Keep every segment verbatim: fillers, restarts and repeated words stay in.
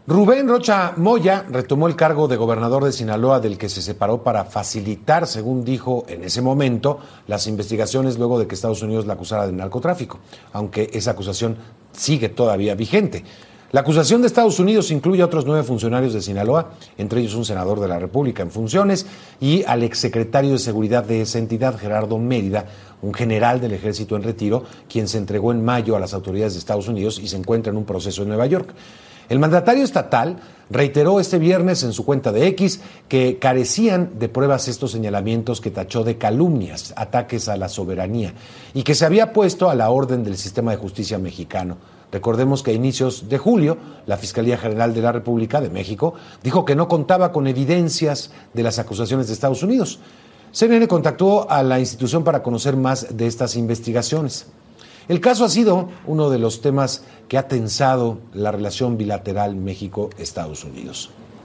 Rubén Rocha Moya retomó el cargo de gobernador de Sinaloa, del que se separó para facilitar, según dijo en ese momento, las investigaciones luego de que Estados Unidos la acusara de narcotráfico, aunque esa acusación sigue todavía vigente. La acusación de Estados Unidos incluye a otros nueve funcionarios de Sinaloa, entre ellos un senador de la República en funciones y al exsecretario de Seguridad de esa entidad, Gerardo Mérida, un general del Ejército en retiro, quien se entregó en mayo a las autoridades de Estados Unidos y se encuentra en un proceso en Nueva York. El mandatario estatal reiteró este viernes en su cuenta de X que carecían de pruebas estos señalamientos que tachó de calumnias, ataques a la soberanía, y que se había puesto a la orden del sistema de justicia mexicano. Recordemos que a inicios de julio, la Fiscalía General de la República de México dijo que no contaba con evidencias de las acusaciones de Estados Unidos. C N N contactó a la institución para conocer más de estas investigaciones. El caso ha sido uno de los temas que ha tensado la relación bilateral México-Estados Unidos.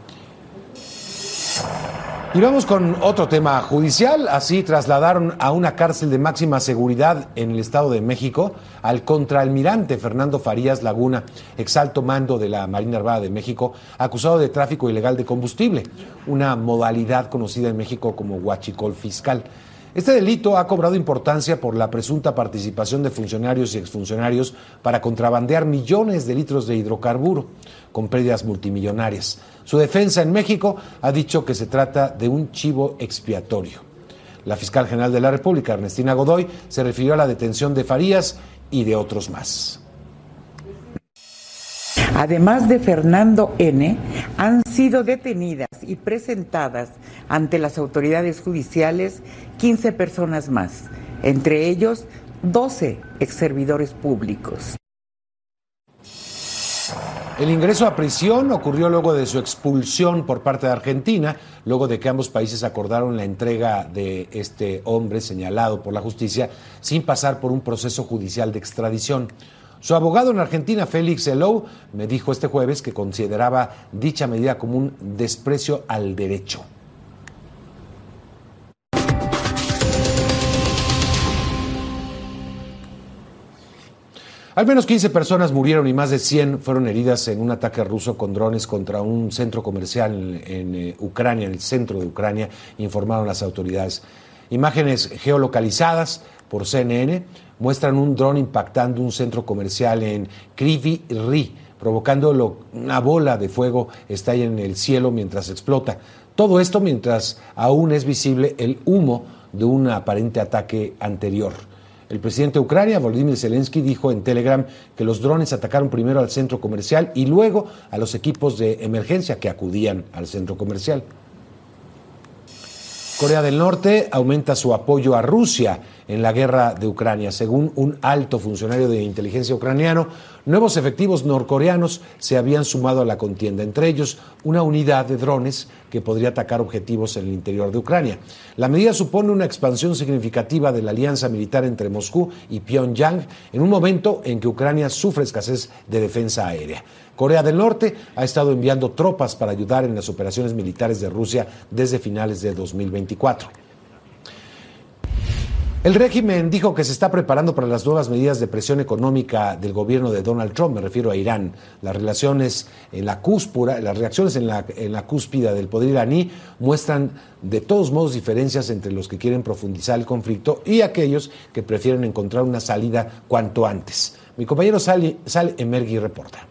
Y vamos con otro tema judicial. Así trasladaron a una cárcel de máxima seguridad en el Estado de México al contraalmirante Fernando Farías Laguna, exalto mando de la Marina Armada de México, acusado de tráfico ilegal de combustible, una modalidad conocida en México como huachicol fiscal. Este delito ha cobrado importancia por la presunta participación de funcionarios y exfuncionarios para contrabandear millones de litros de hidrocarburo, con pérdidas multimillonarias. Su defensa en México ha dicho que se trata de un chivo expiatorio. La fiscal general de la República, Ernestina Godoy, se refirió a la detención de Farías y de otros más. Además de Fernando N., han sido detenidas y presentadas ante las autoridades judiciales quince personas más, entre ellos doce exservidores públicos. El ingreso a prisión ocurrió luego de su expulsión por parte de Argentina, luego de que ambos países acordaron la entrega de este hombre señalado por la justicia sin pasar por un proceso judicial de extradición. Su abogado en Argentina, Félix Elou, me dijo este jueves que consideraba dicha medida como un desprecio al derecho. Al menos quince personas murieron y más de cien fueron heridas en un ataque ruso con drones contra un centro comercial en, en eh, Ucrania, en el centro de Ucrania, informaron las autoridades. Imágenes geolocalizadas por C N N muestran un dron impactando un centro comercial en Kryvyi Rih, provocando lo, una bola de fuego estalla en el cielo mientras explota. Todo esto mientras aún es visible el humo de un aparente ataque anterior. El presidente de Ucrania, Volodymyr Zelensky, dijo en Telegram que los drones atacaron primero al centro comercial y luego a los equipos de emergencia que acudían al centro comercial. Corea del Norte aumenta su apoyo a Rusia en la guerra de Ucrania. Según un alto funcionario de inteligencia ucraniano, nuevos efectivos norcoreanos se habían sumado a la contienda, entre ellos una unidad de drones que podría atacar objetivos en el interior de Ucrania. La medida supone una expansión significativa de la alianza militar entre Moscú y Pyongyang en un momento en que Ucrania sufre escasez de defensa aérea. Corea del Norte ha estado enviando tropas para ayudar en las operaciones militares de Rusia desde finales de dos mil veinticuatro. El régimen dijo que se está preparando para las nuevas medidas de presión económica del gobierno de Donald Trump, me refiero a Irán. Las relaciones en la cúspura, las reacciones en la, en la cúspide del poder iraní muestran de todos modos diferencias entre los que quieren profundizar el conflicto y aquellos que prefieren encontrar una salida cuanto antes. Mi compañero Sal, Sal Emergui reporta.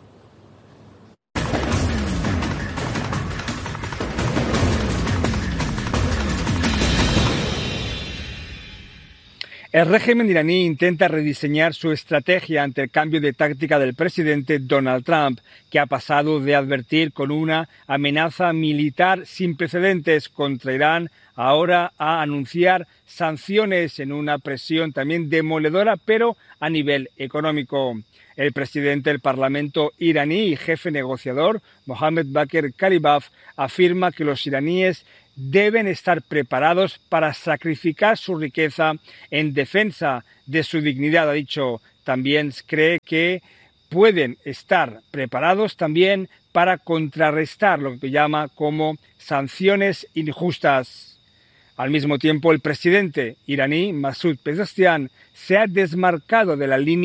El régimen iraní intenta rediseñar su estrategia ante el cambio de táctica del presidente Donald Trump, que ha pasado de advertir con una amenaza militar sin precedentes contra Irán ahora a anunciar sanciones en una presión también demoledora, pero a nivel económico. El presidente del Parlamento iraní y jefe negociador, Mohammad Bakr Kalibaf, afirma que los iraníes deben estar preparados para sacrificar su riqueza en defensa de su dignidad, ha dicho. También cree que pueden estar preparados también para contrarrestar lo que llama como sanciones injustas. Al mismo tiempo, el presidente iraní, Masoud Pezeshkian, se ha desmarcado de la línea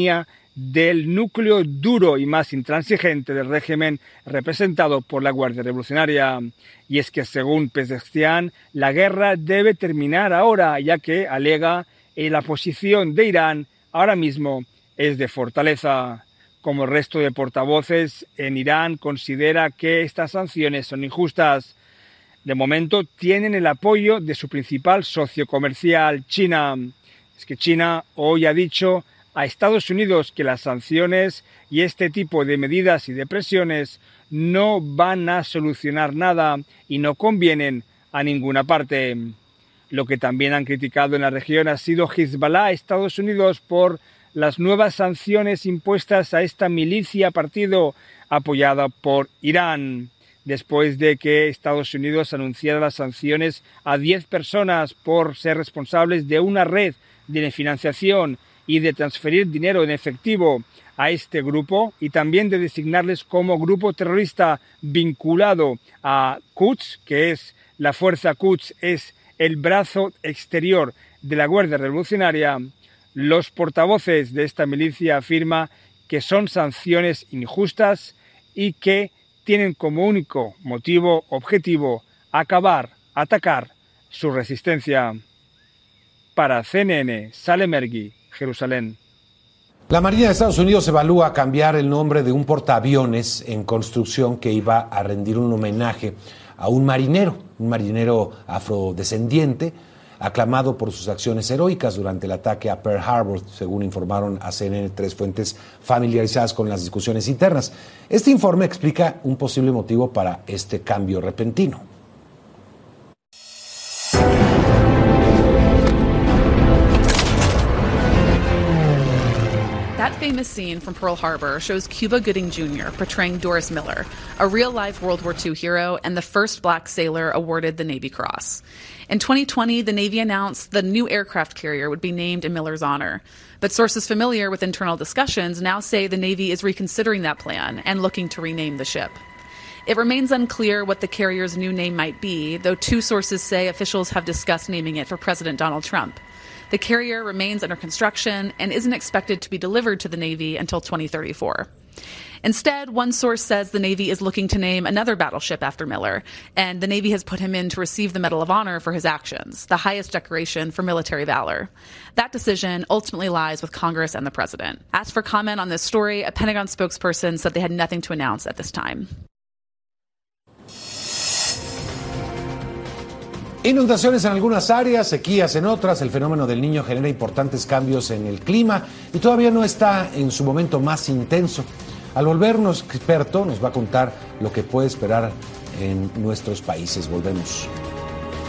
del núcleo duro y más intransigente del régimen representado por la Guardia Revolucionaria. Y es que, según Pezeshkian, la guerra debe terminar ahora, ya que, alega, eh, la posición de Irán ahora mismo es de fortaleza. Como el resto de portavoces en Irán, considera que estas sanciones son injustas. De momento tienen el apoyo de su principal socio comercial, China. Es que China hoy ha dicho a Estados Unidos que las sanciones y este tipo de medidas y de presiones no van a solucionar nada y no convienen a ninguna parte. Lo que también han criticado en la región ha sido Hezbollah a Estados Unidos por las nuevas sanciones impuestas a esta milicia partido apoyada por Irán, después de que Estados Unidos anunciara las sanciones a diez personas por ser responsables de una red de financiación y de transferir dinero en efectivo a este grupo y también de designarles como grupo terrorista vinculado a Quds, que es la fuerza Quds, es el brazo exterior de la Guardia Revolucionaria. Los portavoces de esta milicia afirman que son sanciones injustas y que tienen como único motivo objetivo acabar, atacar su resistencia. Para C N N, Salem Ergui, Jerusalén. La Marina de Estados Unidos evalúa cambiar el nombre de un portaaviones en construcción que iba a rendir un homenaje a un marinero, un marinero afrodescendiente, aclamado por sus acciones heroicas durante el ataque a Pearl Harbor, según informaron a C N N tres fuentes familiarizadas con las discusiones internas. Este informe explica un posible motivo para este cambio repentino. That famous scene from Pearl Harbor shows Cuba Gooding Junior portraying Doris Miller, a real-life World War Two hero and the first black sailor awarded the Navy Cross. In twenty twenty, the Navy announced the new aircraft carrier would be named in Miller's honor. But sources familiar with internal discussions now say the Navy is reconsidering that plan and looking to rename the ship. It remains unclear what the carrier's new name might be, though two sources say officials have discussed naming it for President Donald Trump. The carrier remains under construction and isn't expected to be delivered to the Navy until twenty thirty-four. Instead, one source says the Navy is looking to name another battleship after Miller, and the Navy has put him in to receive the Medal of Honor for his actions, the highest decoration for military valor. That decision ultimately lies with Congress and the President. As for comment on this story, a Pentagon spokesperson said they had nothing to announce at this time. Inundaciones en algunas áreas, sequías en otras. El fenómeno del Niño genera importantes cambios en el clima y todavía no está en su momento más intenso. Al volvernos experto, nos va a contar lo que puede esperar en nuestros países. Volvemos.